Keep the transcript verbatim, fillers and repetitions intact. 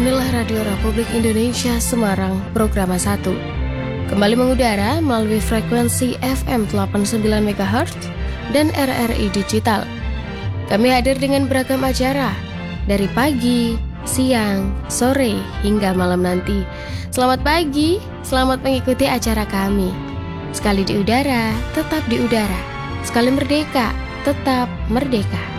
Inilah Radio Republik Indonesia Semarang, Programa satu. Kembali mengudara melalui frekuensi F M delapan puluh sembilan megahertz dan R R I Digital. Kami hadir dengan beragam acara, dari pagi, siang, sore, hingga malam nanti. Selamat pagi, selamat mengikuti acara kami. Sekali di udara, tetap di udara. Sekali merdeka, tetap merdeka.